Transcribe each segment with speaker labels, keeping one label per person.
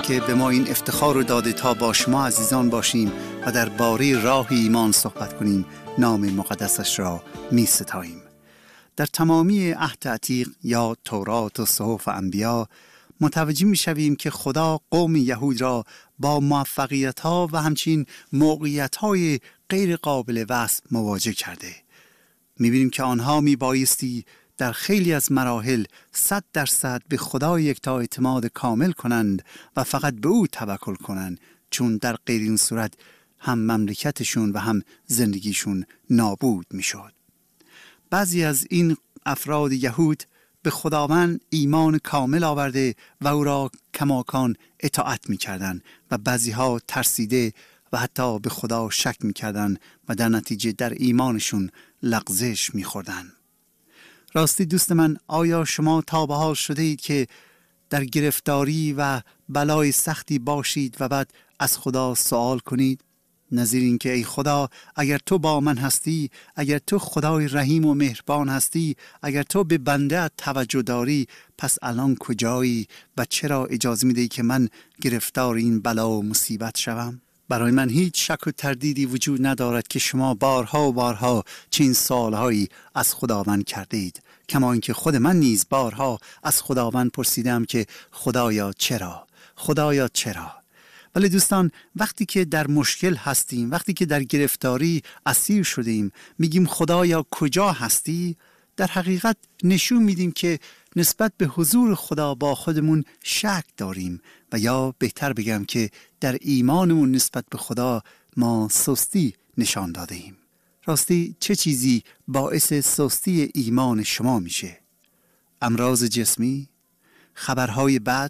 Speaker 1: که به ما این افتخار رو داده تا با شما عزیزان باشیم و در باره راه ایمان صحبت کنیم. نام مقدسش را می ستاییم. در تمامی عهد عتیق یا تورات و صحف انبیا متوجه می شویم که خدا قوم یهود را با موفقیت ها و همچنین موقعیت های غیر قابل وصف مواجه کرده. می بینیم که آنها می بایستی در خیلی از مراحل 100% به خدا یکتا اعتماد کامل کنند و فقط به او توکل کنند، چون در غیر این صورت هم مملکتشون و هم زندگیشون نابود می شد. بعضی از این افراد یهود به خداوند ایمان کامل آورده و او را کماکان اطاعت می کردن و بعضی ها ترسیده و حتی به خدا شک می کردن و در نتیجه در ایمانشون لغزش می خوردن. راستی دوست من، آیا شما تا به حال شده اید که در گرفتاری و بلای سختی باشید و بعد از خدا سوال کنید؟ نظیر این که ای خدا، اگر تو با من هستی، اگر تو خدای رحیم و مهربان هستی، اگر تو به بنده توجه داری، پس الان کجایی و چرا اجازه میدهی که من گرفتار این بلا و مصیبت شوم؟ برای من هیچ شک و تردیدی وجود ندارد که شما بارها و بارها چین سالهایی از خداوند کرده اید، کما اینکه خود من نیز بارها از خداوند پرسیدم که خدایا چرا؟ خدایا چرا؟ ولی دوستان، وقتی که در مشکل هستیم، وقتی که در گرفتاری اسیر شدیم، میگیم خدایا کجا هستی؟ در حقیقت نشون میدیم که نسبت به حضور خدا با خودمون شک داریم و یا بهتر بگم که در ایمانمون نسبت به خدا ما سستی نشان داده ایم. راستی چه چیزی باعث سستی ایمان شما میشه؟ امراض جسمی؟ خبرهای بد؟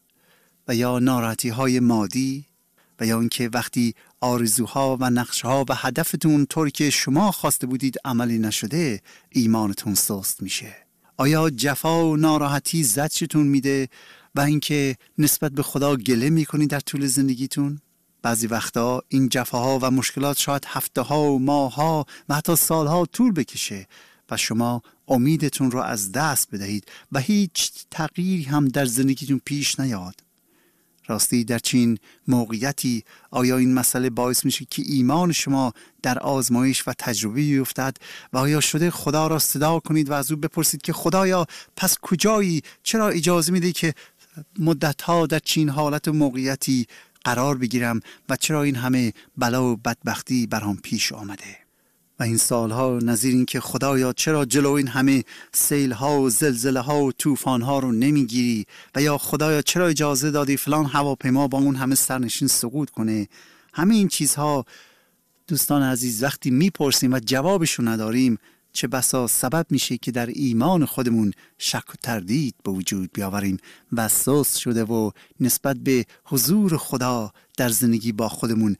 Speaker 1: و یا ناراحتی‌های مادی؟ و یا اینکه وقتی آرزوها و نقشه‌ها و هدفتون طوری که شما خواسته بودید عملی نشده، ایمانتون سست میشه؟ آیا جفا و ناراحتی زجرتون میده و اینکه نسبت به خدا گله میکنید در طول زندگیتون؟ بعضی وقتا این جفاها و مشکلات شاید هفته‌ها و ماه‌ها و حتی سال‌ها طول بکشه و شما امیدتون رو از دست بدهید و هیچ تغییری هم در زندگیتون پیش نیاد. راستی در چین موقعیتی آیا این مسئله باعث میشه که ایمان شما در آزمایش و تجربه بیفتد و آیا شده خدا را صدا کنید و از او بپرسید که خدایا پس کجایی؟ چرا اجازه میده که مدتها در چین حالت و موقعیتی قرار بگیرم و چرا این همه بلا و بدبختی برام پیش آمده؟ و این سالها نظیر این که خدایا چرا جلو این همه سیلها و زلزله‌ها و طوفان‌ها رو نمیگیری؟ و یا خدایا چرا اجازه دادی فلان هواپیما با اون همه سرنشین سقوط کنه؟ همه این چیزها دوستان عزیز وقتی میپرسیم و جوابشو نداریم، چه بسا سبب میشه که در ایمان خودمون شک و تردید به وجود بیاوریم و سست شده و نسبت به حضور خدا در زندگی با خودمون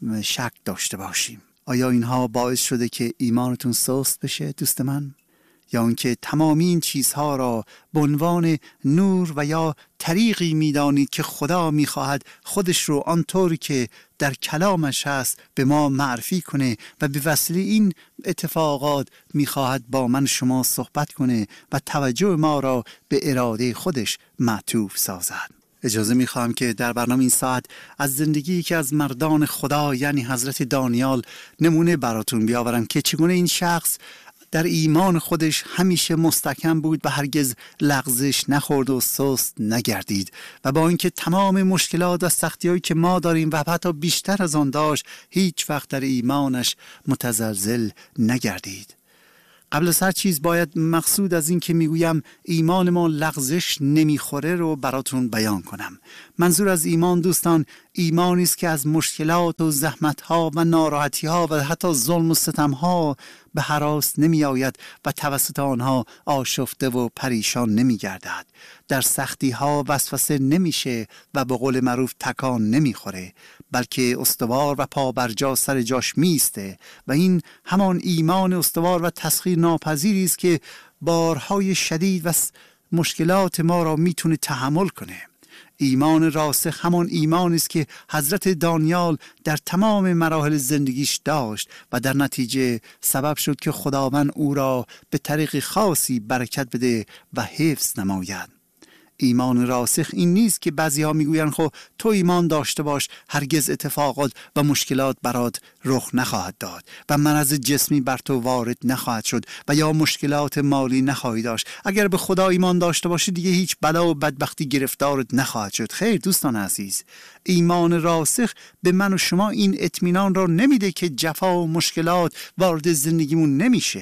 Speaker 1: شک داشته باشیم. آیا اینها باعث شده که ایمانتون سست بشه دوست من؟ یا اینکه تمامی این چیزها را به عنوان نور و یا طریقی میدانید که خدا میخواهد خودش رو آنطوری که در کلامش هست به ما معرفی کنه و به وسیله این اتفاقات میخواهد با من شما صحبت کنه و توجه ما را به اراده خودش معطوف سازد؟ اجازه میخواهم که در برنامه این ساعت از زندگی که از مردان خدا یعنی حضرت دانیال نمونه براتون بیاورم که چگونه این شخص در ایمان خودش همیشه مستحکم بود و هرگز لغزش نخورد و سست نگردید و با اینکه تمام مشکلات و سختی‌هایی که ما داریم و حتی بیشتر از آن داشت، هیچ وقت در ایمانش متزلزل نگردید. قبل از هر چیز باید مقصود از این که میگویم ایمان ما لغزش نمیخوره رو براتون بیان کنم. منظور از ایمان دوستان ایمانی است که از مشکلات و زحمت‌ها و ناراحتی‌ها و حتی ظلم و ستم‌ها به هراس نمی آید و توسط آنها آشفته و پریشان نمی گردد. در سختی ها وسوسه نمیشه و به قول معروف تکان نمیخوره، بلکه استوار و پا بر جا سر جاش میسته و این همان ایمان استوار و تسخیر ناپذیری است که بارهای شدید و مشکلات ما را میتونه تحمل کنه. ایمان راسخ همان ایمانی است که حضرت دانیال در تمام مراحل زندگیش داشت و در نتیجه سبب شد که خداوند او را به طریق خاصی برکت بده و حفظ نماید. ایمان راسخ این نیست که بعضی‌ها میگویند خب تو ایمان داشته باش، هرگز اتفاقات و مشکلات برات رخ نخواهد داد و مرض جسمی بر تو وارد نخواهد شد و یا مشکلات مالی نخواهی داشت. اگر به خدا ایمان داشته باشی دیگه هیچ بلا و بدبختی گرفتارت نخواهد شد. خیر دوستان عزیز، ایمان راسخ به من و شما این اطمینان را نمیده که جفا و مشکلات وارد زندگیمون نمیشه.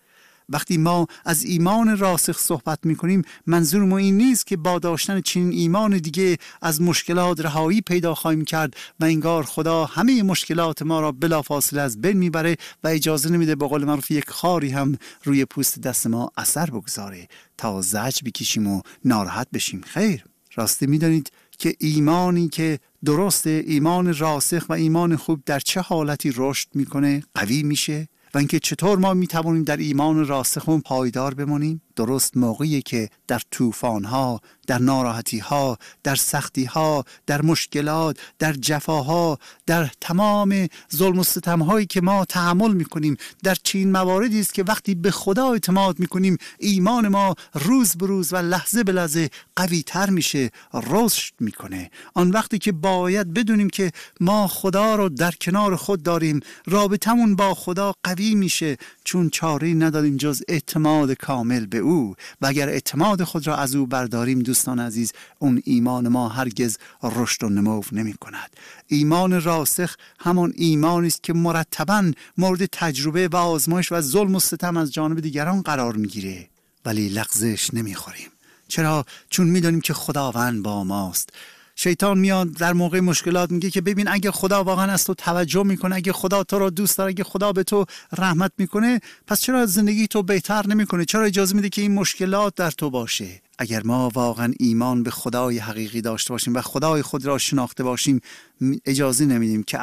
Speaker 1: وقتی ما از ایمان راسخ صحبت میکنیم منظور ما این نیست که با داشتن چنین ایمان دیگه از مشکلات رهایی پیدا خواهیم کرد و انگار خدا همه مشکلات ما را بلافاصله از بین میبره و اجازه نمیده به قول معروف یک خاری هم روی پوست دست ما اثر بگذاره تا زجر بکشیم و ناراحت بشیم. خیر، راستی میدانید که ایمانی که درسته، ایمان راسخ و ایمان خوب در چه حالتی رشد میکنه، قوی میشه و اینکه چطور ما میتوانیم در ایمان راسخمون پایدار بمانیم؟ درست موقعی که در طوفان‌ها، در ناراحتی‌ها، در سختی‌ها، در مشکلات، در جفاها، در تمام ظلم و ستم‌هایی که ما تحمل می‌کنیم، در چنین مواردی است که وقتی به خدا اعتماد می‌کنیم ایمان ما روز به روز و لحظه به لحظه قوی‌تر میشه، رشد می‌کنه. آن وقتی که باید بدونیم که ما خدا رو در کنار خود داریم، رابطمون با خدا قوی میشه، چون چاره‌ای نداریم جز اعتماد کامل به او. و اگر اعتماد خود را از او برداریم دوستان عزیز، اون ایمان ما هرگز رشد و نمو نمی کند. ایمان راسخ همان ایمانی است که مرتباً مورد تجربه و آزمایش و ظلم و ستم از جانب دیگران قرار میگیره، ولی لغزش نمیخوریم. چرا؟ چون میدونیم که خداوند با ماست. شیطان میاد در موقع مشکلات میگه که ببین اگه خدا واقعا از تو توجه میکنه، اگه خدا تو را دوست داره، اگه خدا به تو رحمت میکنه، پس چرا زندگی تو بهتر نمیکنه؟ چرا اجازه میده که این مشکلات در تو باشه؟ اگر ما واقعا ایمان به خدای حقیقی داشته باشیم و خدای خود را شناخته باشیم، اجازه نمیدیم که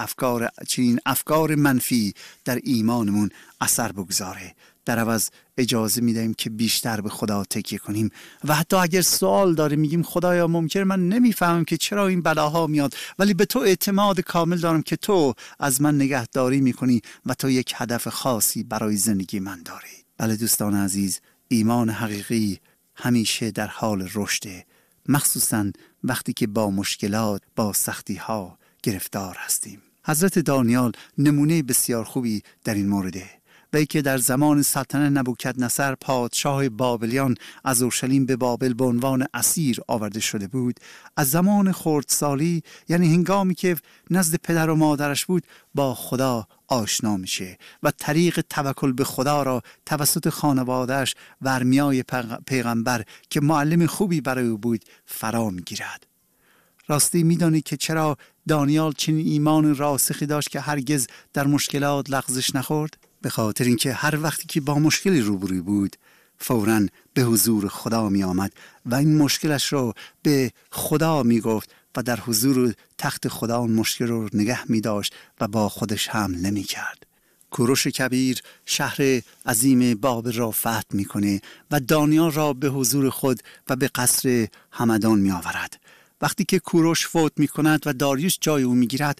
Speaker 1: افکار منفی در ایمانمون اثر بگذاره. در عوض اجازه میدیم که بیشتر به خدا تکیه کنیم و حتی اگر سوال داره میگیم خدایا ممکنه من نمیفهمم که چرا این بلاها میاد، ولی به تو اعتماد کامل دارم که تو از من نگهداری میکنی و تو یک هدف خاصی برای زندگی من داری. بله دوستان عزیز، ایمان حقیقی همیشه در حال رشده، مخصوصا وقتی که با مشکلات، با سختی ها گرفتار هستیم. حضرت دانیال نمونه بسیار خوبی در این مورده. وی که در زمان سلطنت نبوکدنصر پادشاه بابلیان از اورشلیم به بابل به عنوان اسیر آورده شده بود، از زمان خردسالی یعنی هنگامی که نزد پدر و مادرش بود با خدا آشنا میشه و طریق توکل به خدا را توسط خانوادهش و ارمیای پیغمبر که معلم خوبی برای او بود فرا میگیرد. راستی میدانی که چرا دانیال چنین ایمان راسخی داشت که هرگز در مشکلات لغزش نخورد؟ به خاطر اینکه هر وقتی که با مشکلی روبروی بود فوراً به حضور خدا می آمد و این مشکلش رو به خدا می گفت و در حضور تخت خدا اون مشکل رو نگه می داشت و با خودش حمل نمی کرد. کوروش کبیر شهر عظیم بابل را فتح می کنه و دانیال را به حضور خود و به قصر همدان می آورد. وقتی که کوروش فوت می کند و داریوش جای او می گیرد،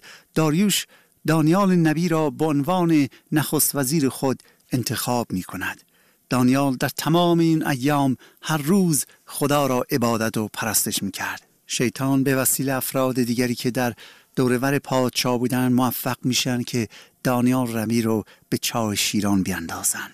Speaker 1: دانیال نبی را به عنوان نخست وزیر خود انتخاب می کند. دانیال در تمام این ایام هر روز خدا را عبادت و پرستش می کرد. شیطان به وسیله افراد دیگری که در دورور پادشاه بودن موفق میشن که دانیال نبی رو به چاه شیران بیندازن.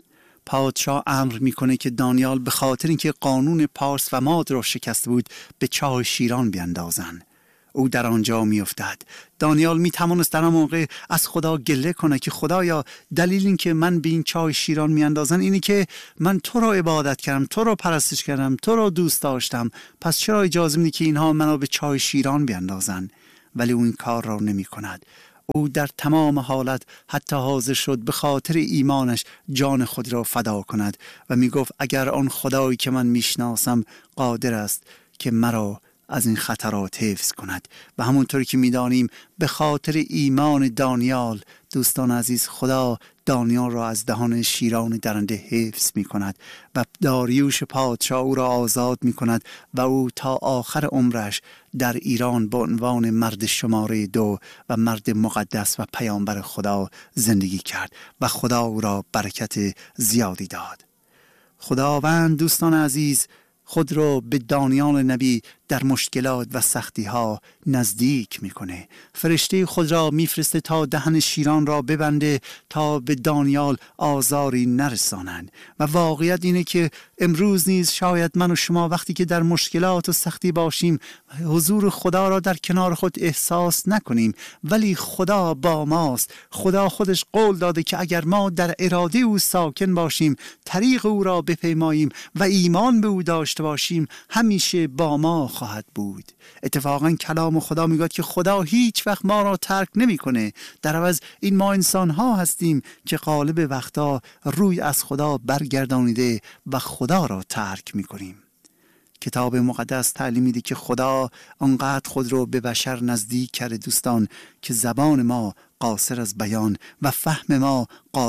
Speaker 1: پادشاه امر میکنه که دانیال به خاطر اینکه قانون پارس و ماد را شکسته بود به چاه شیران بیندازن. او در آنجا میافتد. دانیال میتوانست در آن موقع از خدا گله کنه که خدایا دلیل این که من به این چاه شیران میاندازن اینی که من تو را عبادت کردم، تو را پرستش کردم، تو را دوست داشتم، پس چرا اجازه میدی که اینها منو به چاه شیران بیاندازن؟ ولی او این کار را نمی کند. او در تمام حالت حتی حاضر شد به خاطر ایمانش جان خود را فدا کند و می گفت اگر آن خدایی که من میشناسم قادر است که مرا از این خطرات حفظ کند. و همونطوری که میدانیم به خاطر ایمان دانیال، دوستان عزیز، خدا دانیال را از دهان شیران درنده حفظ می کند و داریوش پادشاه او را آزاد می کند و او تا آخر عمرش در ایران به عنوان مرد شماره 2 و مرد مقدس و پیامبر خدا زندگی کرد و خدا او را برکت زیادی داد. خداوند دوستان عزیز خود رو به دانیال نبی در مشکلات و سختی ها نزدیک میکنه. فرشته خود را میفرسته تا دهن شیران را ببنده تا به دانیال آزاری نرسانند. و واقعیت اینه که امروز نیز شاید من و شما وقتی که در مشکلات و سختی باشیم حضور خدا را در کنار خود احساس نکنیم، ولی خدا با ماست. خدا خودش قول داده که اگر ما در اراده او ساکن باشیم، طریق او را بپیماییم و ایمان به او داشته باشیم، همیشه با ما خواهد بود. اتفاقا کلام خدا میگه که خدا هیچ وقت ما را ترک نمیکنه. در عوض این ما انسان ها هستیم که غالب وقتا روی از خدا برگردانیده و خدا را ترک میکنیم. کتاب مقدس تعلیم میده که خدا آنقدر خود رو به بشر نزدیک کرده دوستان که زبان ما قاصر از بیان و فهم ما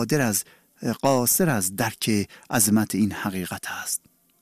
Speaker 1: قاصر از درک عظمت این حقیقت است.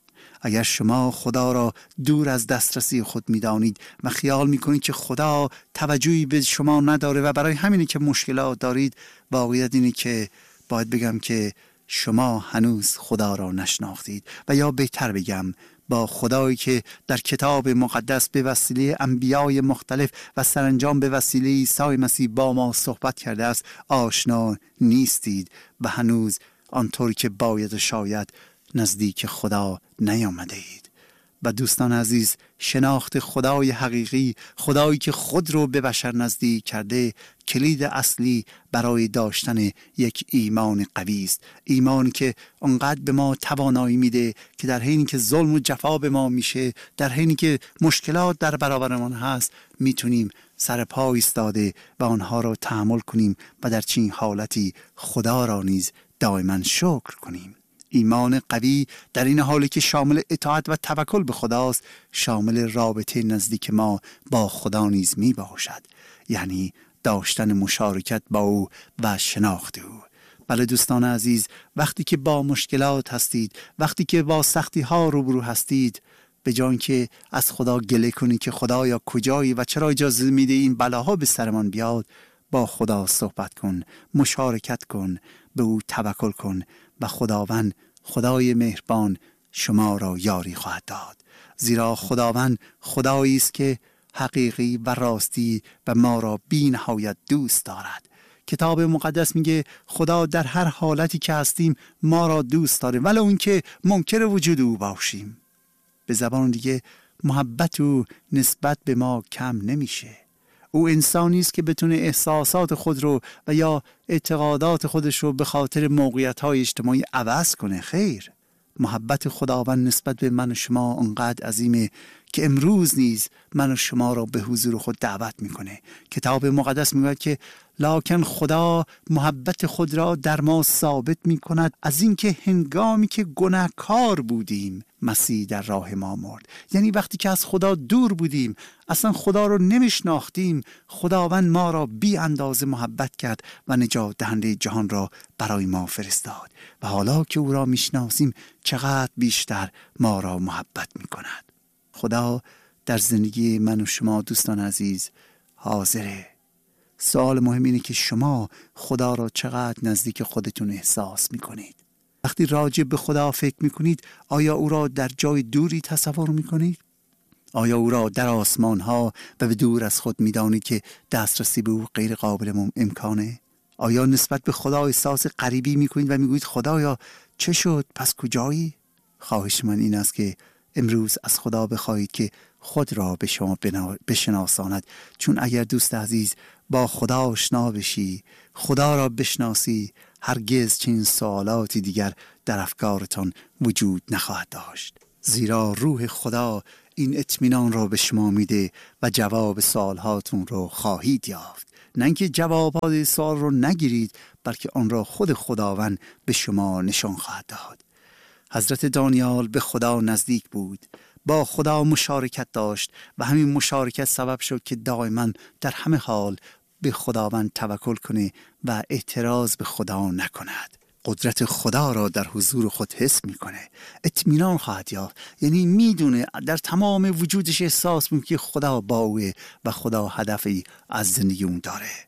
Speaker 1: اگر شما خدا را دور از دسترسی خود می‌دانید و خیال می‌کنید که خدا توجهی به شما نداره و برای همینه که مشکلات دارید، واقعیت اینه که باید بگم که شما هنوز خدا را نشناختید، و یا بهتر بگم با خدایی که در کتاب مقدس به وسیله انبیای مختلف و سرانجام به وسیله عیسی مسیح با ما صحبت کرده است آشنا نیستید و هنوز آنطوری که باید و شاید نزدیک خدا نیامده اید. و دوستان عزیز، شناخت خدای حقیقی، خدایی که خود رو به بشر نزدیک کرده، کلید اصلی برای داشتن یک ایمان قوی است. ایمانی که انقدر به ما توانایی میده که در حینی که ظلم و جفا به ما میشه، در حینی که مشکلات در برابرمان هست، میتونیم سر پا ایستاده و آنها را تحمل کنیم و در چنین حالتی خدا را نیز دائما شکر کنیم. ایمان قوی در این حالی که شامل اطاعت و توکل به خداست، شامل رابطه نزدیک ما با خدا نیز می باشد، یعنی داشتن مشارکت با او و شناخت او. بله دوستان عزیز، وقتی که با مشکلات هستید، وقتی که با سختی ها روبرو هستید، به جای که از خدا گله کنی که خدایا کجایی و چرا اجازه میده این بلاها به سرمان بیاد، با خدا صحبت کن، مشارکت کن، به او توکل کن و خداوند، خدای مهربان، شما را یاری خواهد داد. زیرا خداوند خدایی است که حقیقی و راستی و ما را بی نهایت دوست دارد. کتاب مقدس میگه خدا در هر حالتی که هستیم ما را دوست داره، ولی اون که منکر وجود او باشیم. به زبان دیگه محبت او نسبت به ما کم نمیشه. او انسانی است که بتونه احساسات خود رو و یا اعتقادات خودش رو به خاطر موقعیت‌های اجتماعی عوض کنه. خیر، محبت خداوند نسبت به من و شما انقدر عظیمه که امروز نیز من و شما را به حضور خود دعوت میکنه. کتاب مقدس میگه که لکن خدا محبت خود را در ما ثابت میکند از اینکه هنگامی که گناهکار بودیم مسیح در راه ما مرد. یعنی وقتی که از خدا دور بودیم، اصلا خدا رو نمیشناختیم، خداوند ما را بی اندازه محبت کرد و نجات دهنده جهان را برای ما فرستاد. و حالا که او را میشناسیم چقدر بیشتر ما را محبت میکند. خدا در زندگی من و شما دوستان عزیز حاضره. سوال مهم اینه که شما خدا را چقدر نزدیک خودتون احساس میکنید؟ وقتی راجع به خدا فکر میکنید، آیا او را در جای دوری تصور میکنید؟ آیا او را در آسمان ها و به دور از خود میدانید که دسترسی به او غیر قابل امکانه؟ آیا نسبت به خدا احساس غریبی میکنید و میگویید خدایا چه شد؟ پس کجایی؟ خواهش من این است که امروز از خدا بخواهید که خود را به شما بشناساند، چون اگر دوست عزیز با خدا آشنا بشی، خدا را بشناسی، هرگز چنین سوالاتی دیگر در افکارتان وجود نخواهد داشت. زیرا روح خدا این اطمینان را به شما میده و جواب سوالهاتون رو خواهید یافت. نه اینکه جوابات سوال رو نگیرید، بلکه آن را خود خداوند به شما نشان خواهد داد. حضرت دانیال به خدا نزدیک بود، با خدا مشارکت داشت و همین مشارکت سبب شد که دائما در همه حال به خداوند توکل کنه و اعتراض به خدا نکند. قدرت خدا را در حضور خود حس میکنه، اطمینان خواهد یافت. یعنی میدونه در تمام وجودش احساس میکنه که خدا با اوه و خدا هدفی از زندگی اون داره.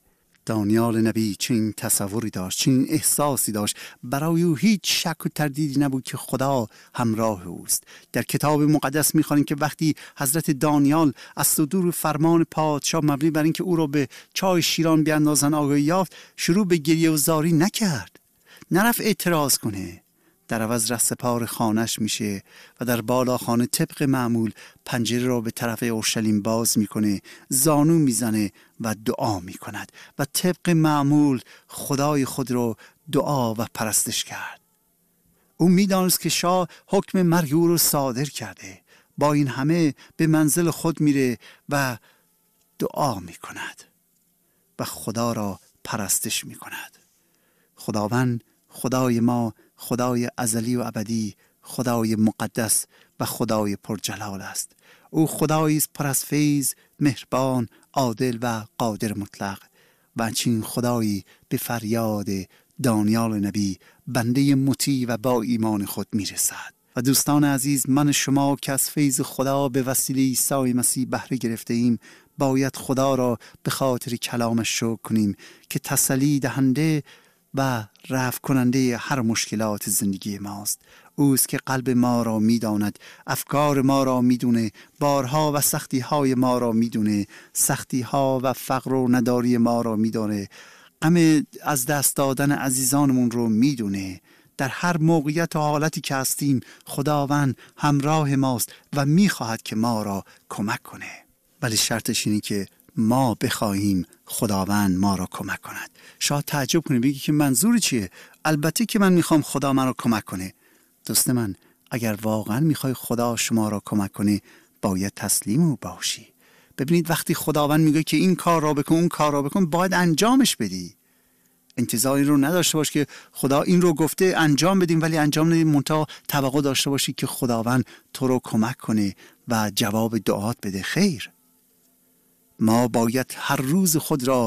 Speaker 1: دانیال نبی چنین تصوری داشت، چنین احساسی داشت. برای او هیچ شک و تردیدی نبود که خدا همراه اوست. در کتاب مقدس می‌خوانیم که وقتی حضرت دانیال از صدور فرمان پادشاه مبنی بر اینکه او را به چای شیران بیاندازن آگاهی یافت، شروع به گریه و زاری نکرد، نرفت اعتراض کنه. در عوض رهسپار خانش میشه و در بالا خانه طبق معمول پنجره را به طرف اورشلیم باز میکنه، زانو میزنه و دعا میکند و طبق معمول خدای خود را دعا و پرستش کرد. او میدانست که شاه حکم مرگ او رو صادر کرده. با این همه به منزل خود میره و دعا میکند و خدا را پرستش میکند. خداوند خدای ما خدای ازلی و ابدی، خدای مقدس و خدای پرجلال است. او خدایی است پر از فیض، مهربان، عادل و قادر مطلق. و همچنین خدایی به فریاد دانیال نبی بنده مطیع و با ایمان خود میرسد. و دوستان عزیز، من شما که از فیض خدا به وسیله عیسی مسیح بهره گرفته ایم، باید خدا را به خاطر کلامش شکر کنیم که تسلی دهنده و رفع کننده هر مشکلات زندگی ماست. اوست که قلب ما را میداند، افکار ما را میدونه، بارها و سختی های ما را میدونه، سختی ها و فقر و نداری ما را میدونه، غم از دست دادن عزیزانمون رو میدونه. در هر موقعیت و حالتی که هستیم خداوند همراه ماست و میخواهد که ما را کمک کنه. ولی شرطش اینه که ما بخواهیم خداوند ما را کمک کند. شاید تعجب کنی، بگی که منظور چیه؟ البته که من میخوام خدا من را کمک کنه. دوست من، اگر واقعا میخوای خدا شما را کمک کنه، باید تسلیم او باشی. ببینید وقتی خداوند میگه که این کار را بکن، اون کار را بکن، باید انجامش بدی. انتظاری رو نداشته باش که خدا این رو گفته انجام بدیم ولی انجام ندیم، منتها توقع داشته باشی که خداوند تو رو کمک کنه و جواب دعات بده. خیر، ما باید هر روز خود را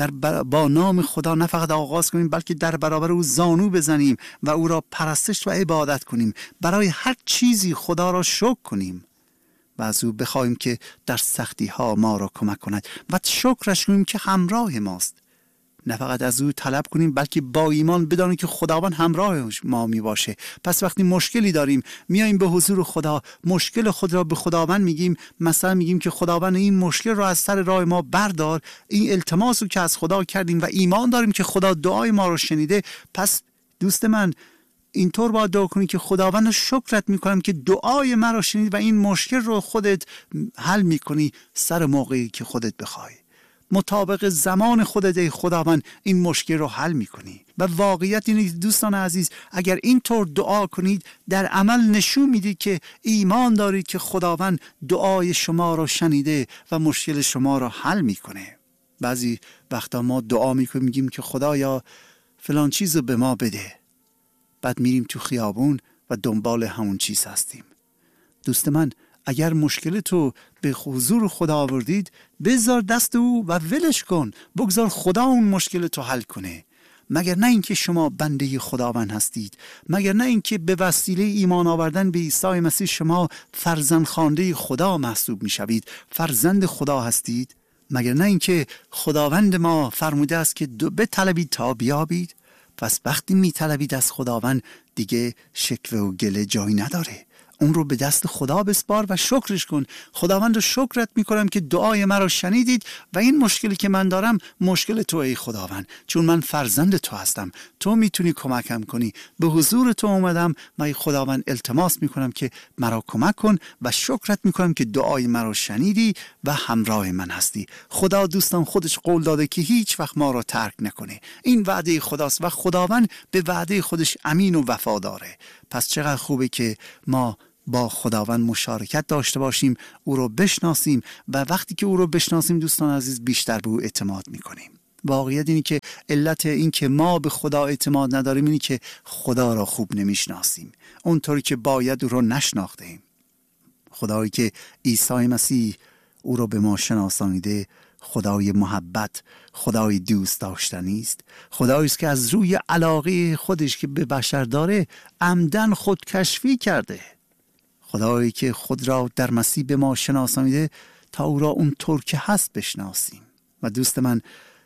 Speaker 1: با نام خدا نه فقط آغاز کنیم، بلکه در برابر او زانو بزنیم و او را پرستش و عبادت کنیم. برای هر چیزی خدا را شکر کنیم و از او بخوایم که در سختی ها ما را کمک کند و شکرش کنیم که همراه ماست. نه فقط از او طلب کنیم، بلکه با ایمان بدانیم که خداوند همراه ما می باشه. پس وقتی مشکلی داریم میاییم به حضور خدا، مشکل خود را به خداوند میگیم، مثلا میگیم که خداوند این مشکل را از سر راه ما بردار. این التماس رو که از خدا کردیم و ایمان داریم که خدا دعای ما رو شنیده، پس دوست من اینطور باید دعا کنی که خداوند شکرت میکنم که دعای من را شنید و این مشکل رو خودت حل میکنی سر موقعی که خودت بخوای. مطابق زمان خودت ای خداوند این مشکل رو حل میکنی. و واقعیت اینه دوستان عزیز، اگر اینطور دعا کنید در عمل نشون میدید که ایمان دارید که خداوند دعای شما رو شنیده و مشکل شما رو حل میکنه. بعضی وقتا ما دعا میکنیم، میگیم که خدایا فلان چیزو به ما بده، بعد میریم تو خیابون و دنبال همون چیز هستیم. دوست من، اگر مشکل تو به حضور خدا آوردید، بذار دست او و ولش کن، بگذار خدا اون مشکل تو حل کنه. مگر نه اینکه شما بنده خداوند هستید؟ مگر نه اینکه به وسیله ایمان آوردن به عیسی مسیح شما فرزند خوانده خدا محسوب میشوید، فرزند خدا هستید؟ مگر نه اینکه خداوند ما فرموده است که بطلبید تا بیابید؟ پس وقتی میطلبید از خداوند دیگه شکوه و گله جایی نداره. اون رو به دست خدا بسپار و شکرش کن. خداوند رو شکرت میکنم که دعای من رو شنیدید و این مشکلی که من دارم مشکل تو ای خداوند، چون من فرزند تو هستم، تو میتونی کمکم کنی. به حضور تو اومدم و ای خداوند التماس میکنم که مرا کمک کن و شکرت میکنم که دعای من رو شنیدی و همراه من هستی. خدا دوستان خودش قول داده که هیچ وقت ما رو ترک نکنه. این وعده خداست و خداوند به وعده خودش امین و وفاداره. پس چقدر خوبه که ما با خداوند مشارکت داشته باشیم، او رو بشناسیم و وقتی که او رو بشناسیم دوستان عزیز بیشتر به او اعتماد میکنیم. واقعیت اینی که علت این که ما به خدا اعتماد نداریم اینی که خدا را خوب نمیشناسیم، اونطوری که باید او رو نشناختیم. خدایی که عیسی مسیح او رو به ما شناسانیده خدای محبت، خدای دوست داشتنی است. خدایی است که از روی علاقه خودش که به بشر داره عمدن خودکشفی کرده. خدایی که خود را در مسیح به ما شناسانیده تا او را اونطور که هست بشناسیم. و دوست من،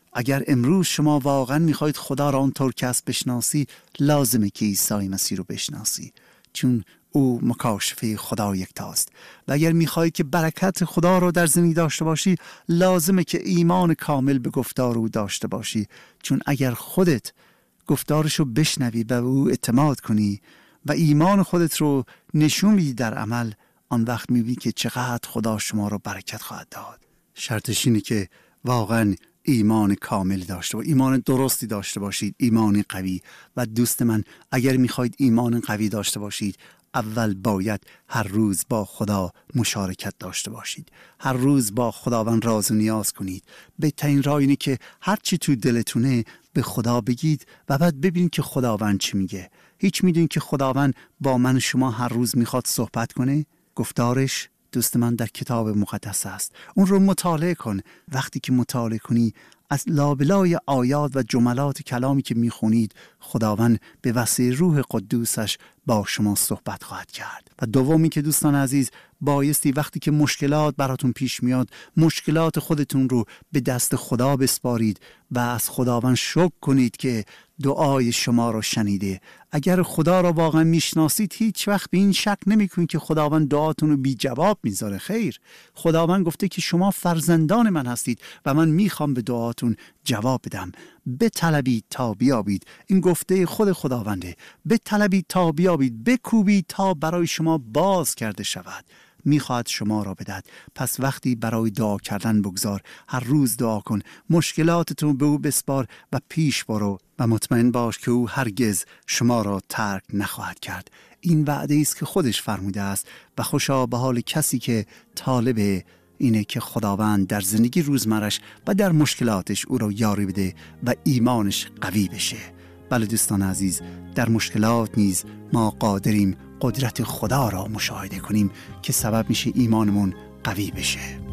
Speaker 1: اگر امروز شما واقعا میخواید خدا را آنطور که است بشناسی، لازمه که عیسی مسیح رو بشناسی، چون او مکاشفه خدا یکتاست. و اگر میخواهی که برکت خدا رو در زندگی داشته باشی، لازمه که ایمان کامل به گفتار او داشته باشی، چون اگر خودت گفتارشو بشنوی و به او اعتماد کنی و ایمان خودت رو نشون بدی در عمل، آن وقت میبینی که چقدر خدا شما رو برکت خواهد داد. شرطش اینه که واقعا ایمان کامل داشته باشید، ایمان درستی داشته باشید، ایمان قوی. و دوست من، اگر میخواید ایمان قوی داشته باشید، اول باید هر روز با خدا مشارکت داشته باشید. هر روز با خداوند راز و نیاز کنید. بهترین راه اینه که هر چی تو دلتونه به خدا بگید و بعد ببینید که خداوند چی میگه. هیچ میدونید که خداوند با من شما هر روز میخواد صحبت کنه؟ گفتارش دوست من در کتاب مقدس است. اون رو مطالعه کن. وقتی که مطالعه کنی، از لابلای آیات و جملات کلامی که میخونید، خداوند به وسیله روح قدوسش با شما صحبت خواهد کرد. و دومی که دوستان عزیز، بایستی وقتی که مشکلات براتون پیش میاد، مشکلات خودتون رو به دست خدا بسپارید و از خداوند شکر کنید که دعای شما رو شنیده. اگر خدا را واقعا میشناسید، هیچ وقت به این شک نمیکنید که خداوند دعاتون رو بی جواب میذاره. خیر، خداوند گفته که شما فرزندان من هستید و من میخوام به دعاتون جواب بدم. بطلبید تا بیابید. این گفته خود خداونده. بطلبید تا بیابید، بکوبید تا برای شما باز کرده شود. میخواد شما را بدهد. پس وقتی برای دعا کردن بگذار، هر روز دعا کن، مشکلاتتون به او بسپار و پیش برو و مطمئن باش که او هرگز شما را ترک نخواهد کرد. این وعده است که خودش فرموده است و خوشا به حال کسی که طالب اینه که خداوند در زندگی روزمرش و در مشکلاتش او را یاری بده و ایمانش قوی بشه. بله دوستان عزیز، در مشکلات نیز ما قادریم قدرت خدا را مشاهده کنیم که سبب میشه ایمانمون قوی بشه.